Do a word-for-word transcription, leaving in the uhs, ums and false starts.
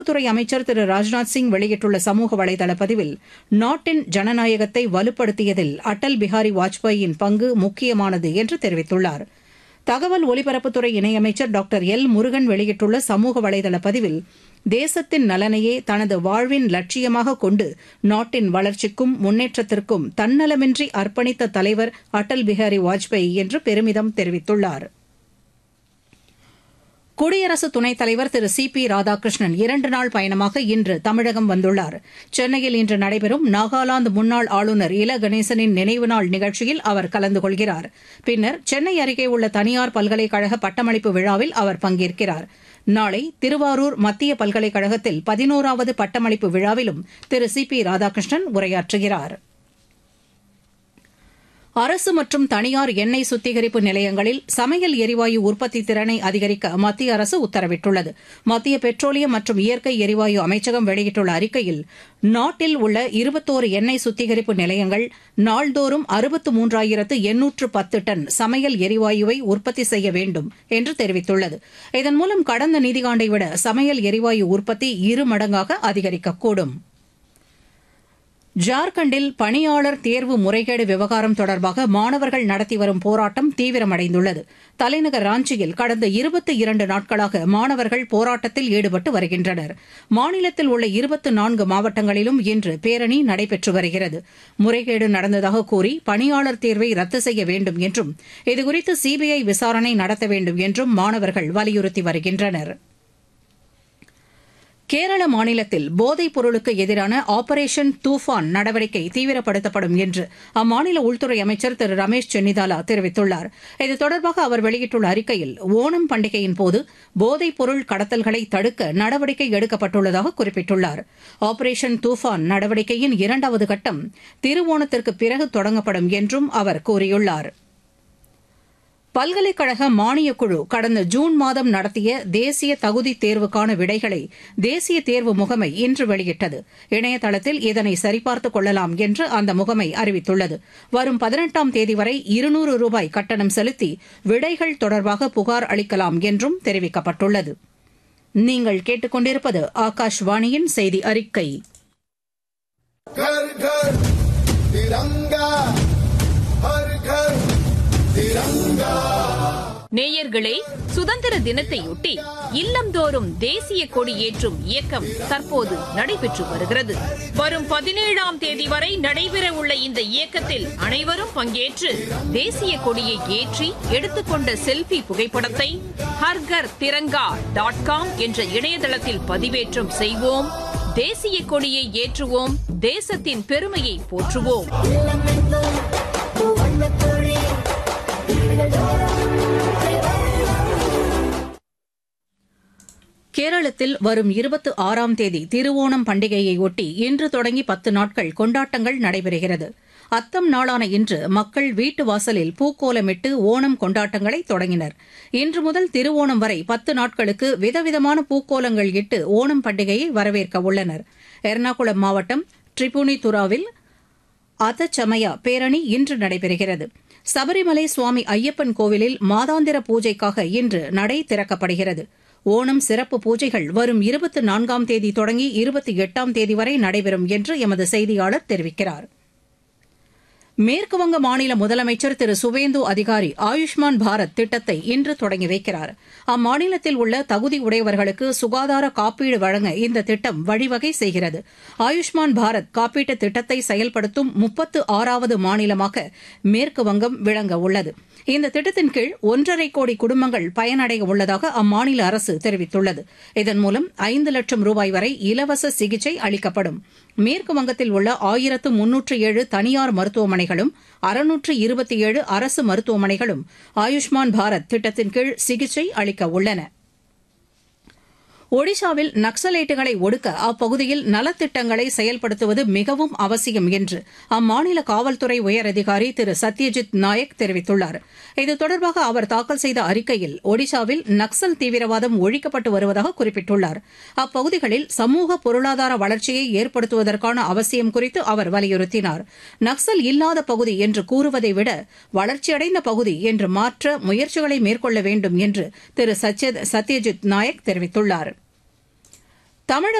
துறை அமைச்சர் திரு ராஜ்நாத் சிங் வெளியிட்டுள்ள சமூக வலைதள பதிவில் நாட்டின் ஜனநாயகத்தை வலுப்படுத்தியதில் அடல் பிஹாரி வாஜ்பாயின் பங்கு முக்கியமானது என்று தெரிவித்துள்ளார். தகவல் ஒலிபரப்புத்துறை இணையமைச்சர் டாக்டர் எல் முருகன் வெளியிட்டுள்ள சமூக வலைதள பதிவில் தேசத்தின் நலனையே தனது வாழ்வின் லட்சியமாக கொண்டு நாட்டின் வளர்ச்சிக்கும் முன்னேற்றத்திற்கும் தன்னலமின்றி அர்ப்பணித்த தலைவர் அடல் பிஹாரி வாஜ்பாய் என்று பெருமிதம் தெரிவித்துள்ளார். குடியரசு துணைத் தலைவர் திரு சி பி ராதாகிருஷ்ணன் இரண்டு நாள் பயணமாக இன்று தமிழகம் வந்துள்ளார். சென்னையில் இன்று நடைபெறும் நாகாலாந்து முன்னாள் ஆளுநர் இல கணேசனின் நினைவு நாள் நிகழ்ச்சியில் அவர் கலந்து கொள்கிறார். பின்னர் சென்னை அருகே உள்ள தனியார் பல்கலைக்கழக பட்டமளிப்பு விழாவில் அவர் பங்கேற்கிறார். நாளை திருவாரூர் மத்திய பல்கலைக்கழகத்தில் பதினோராவது பட்டமளிப்பு விழாவிலும் திரு சி பி ராதாகிருஷ்ணன் உரையாற்றுகிறார். அரசு மற்றும் தனியார் எண்ணெய் சுத்திகரிப்பு நிலையங்களில் சமையல் எரிவாயு உற்பத்தி திறனை அதிகரிக்க மத்திய அரசு உத்தரவிட்டுள்ளது. மத்திய பெட்ரோலியம் மற்றும் இயற்கை எரிவாயு அமைச்சகம் வெளியிட்டுள்ள அறிக்கையில் நாட்டில் உள்ள இருபத்தோரு எண்ணெய் சுத்திகரிப்பு நிலையங்கள் நாள்தோறும் அறுபத்து மூன்றாயிரத்து எண்ணூற்று பத்து டன் சமையல் எரிவாயுவை உற்பத்தி செய்ய வேண்டும் என்று தெரிவித்துள்ளது. இதன் மூலம் கடந்த நிதியாண்டை விட சமையல் எரிவாயு உற்பத்தி இரு மடங்காக அதிகரிக்கக்கூடும். ஜார்க்கண்டில் பணியாளர் தேர்வு முறைகேடு விவகாரம் தொடர்பாக மாணவர்கள் நடத்தி வரும் போராட்டம் தீவிரமடைந்துள்ளது. தலைநகர் ராஞ்சியில் கடந்த இருபத்தி இரண்டு நாட்களாக மாணவர்கள் போராட்டத்தில் ஈடுபட்டு வருகின்றனர். மாநிலத்தில் உள்ள இருபத்தி நான்கு மாவட்டங்களிலும் இன்று பேரணி நடைபெற்று வருகிறது. முறைகேடு நடந்ததாக கூறி பணியாளர் தேர்வை ரத்து செய்ய வேண்டும் என்றும் இதுகுறித்து சிபிஐ விசாரணை நடத்த வேண்டும் என்றும் மாணவர்கள் வலியுறுத்தி வருகின்றனர். கேரள மாநிலத்தில் போதைப் பொருளுக்கு எதிரான ஆபரேஷன் தூஃபான் நடவடிக்கை தீவிரப்படுத்தப்படும் என்று அம்மாநில உள்துறை அமைச்சர் திரு ரமேஷ் சென்னிதாலா தெரிவித்துள்ளார். இது தொடர்பாக அவர் வெளியிட்டுள்ள அறிக்கையில் ஓணம் பண்டிகையின் போது போதைப் பொருள் கடத்தல்களை தடுக்க நடவடிக்கை எடுக்கப்பட்டுள்ளதாக குறிப்பிட்டுள்ளார். ஆபரேஷன் தூஃபான் நடவடிக்கையின் இரண்டாவது கட்டம் திருவோணத்திற்கு பிறகு தொடங்கப்படும் என்றும் அவர் கூறியுள்ளார். பல்கலைக்கழக மானியக்குழு கடந்த ஜூன் மாதம் நடத்திய தேசிய தகுதி தேர்வுக்கான விடைகளை தேசிய தேர்வு முகமை இன்று வெளியிட்டது. இணையதளத்தில் இதனை சரிபார்த்துக் கொள்ளலாம் என்று அந்த முகமை அறிவித்துள்ளது. வரும் பதினெட்டாம் தேதி வரை இருநூறு ரூபாய் கட்டணம் செலுத்தி விடைகள் தொடர்பாக புகார் அளிக்கலாம் என்றும் தெரிவிக்கப்பட்டுள்ளது. நீங்கள் கேட்டுக்கொண்டிருப்பது ஆகாஷ்வாணியின் செய்தி அறிக்கை. நேயர்களே, சுதந்திர தினத்தையொட்டி இல்லந்தோறும் தேசிய கொடி ஏற்றும் இயக்கம் தற்போது நடைபெற்று வருகிறது. வரும் பதினேழாம் தேதி வரை நடைபெறவுள்ள இந்த இயக்கத்தில் அனைவரும் பங்கேற்று தேசிய கொடியை ஏற்றி எடுத்துக்கொண்ட செல்ஃபி புகைப்படத்தை ஹர்கர் திரங்கா டாட் காம் என்ற இணையதளத்தில் பதிவேற்றம் செய்வோம். தேசிய கொடியை ஏற்றுவோம். தேசத்தின் பெருமையை போற்றுவோம். கேரளத்தில் வரும் இருபத்தி ஆறாம் தேதி திருவோணம் பண்டிகையையொட்டி இன்று தொடங்கி பத்து நாட்கள் கொண்டாட்டங்கள் நடைபெறுகிறது. அத்தம் நாளான இன்று மக்கள் வீட்டு வாசலில் பூக்கோலமிட்டு ஓணம் கொண்டாட்டங்களை தொடங்கினர். இன்று முதல் திருவோணம் வரை பத்து நாட்களுக்கு விதவிதமான பூக்கோலங்கள் இட்டு ஓணம் பண்டிகையை வரவேற்க உள்ளனர். எர்ணாகுளம் மாவட்டம் ட்ரிபுனிதுராவில் அதச்சமயா பேரணி இன்று நடைபெறுகிறது. சபரிமலை சுவாமி ஐயப்பன் கோவிலில் மாதாந்திர பூஜைக்காக இன்று நடை திறக்கப்படுகிறது. ஓணம் சிறப்பு பூஜைகள் வரும் இருபத்தி நான்காம் தேதி தொடங்கி இருபத்தி எட்டாம் தேதி வரை நடைபெறும் என்று எமது செய்தியாளர் தெரிவிக்கிறார். மேற்குவங்க மாநில முதலமைச்சர் திரு சுவேந்து அதிகாரி ஆயுஷ்மான் பாரத் திட்டத்தை இன்று தொடங்கி வைக்கிறார். அம்மாநிலத்தில் உள்ள தகுதி உடையவர்களுக்கு சுகாதார காப்பீடு வழங்க இந்த திட்டம் வழிவகை செய்கிறது. ஆயுஷ்மான் பாரத் காப்பீட்டு திட்டத்தை செயல்படுத்தும் முப்பத்து ஆறாவது மாநிலமாக மேற்குவங்கம் விளங்க உள்ளது. இந்த திட்டத்தின் கீழ் ஒன்றரை கோடி குடும்பங்கள் பயனடைய உள்ளதாக அம்மாநில அரசு தெரிவித்துள்ளது. இதன் மூலம் ஐந்து லட்சம் ரூபாய் வரை இலவச சிகிச்சை அளிக்கப்படும். மேற்குவங்கத்தில் உள்ள ஆயிரத்து முன்னூற்று ஏழு தனியார் மருத்துவமனைகளும் அறுநூற்று இருபத்தி ஏழு அரசு மருத்துவமனைகளும் ஆயுஷ்மான் பாரத் திட்டத்தின் கீழ் சிகிச்சை அளிக்க உள்ளன. ஒடிஷாவில் நக்சலைட்டுகளை ஒடுக்க அப்பகுதியில் நலத்திட்டங்களை செயல்படுத்துவது மிகவும் அவசியம் என்று அம்மாநில காவல்துறை உயரதிகாரி திரு சத்யஜித் நாயக் தெரிவித்துள்ளார். இது தொடர்பாக அவர் தாக்கல் செய்த அறிக்கையில் ஒடிஷாவில் நக்சல் தீவிரவாதம் ஒழிக்கப்பட்டு வருவதாக குறிப்பிட்டுள்ளார். அப்பகுதிகளில் சமூக பொருளாதார வளர்ச்சியை ஏற்படுத்துவதற்கான அவசியம் குறித்து அவர் வலியுறுத்தினார். நக்சல் இல்லாத பகுதி என்று கூறுவதை விட வளர்ச்சியடைந்த பகுதி என்று மாற்ற முயற்சிகளை மேற்கொள்ள வேண்டும் என்று திரு சத்யஜித் நாயக் தெரிவித்துள்ளார். தமிழக